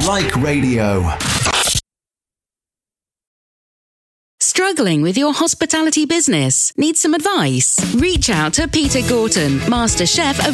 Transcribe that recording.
Like Radio. Struggling with your hospitality business? Need some advice? Reach out to Peter Gorton, Master Chef of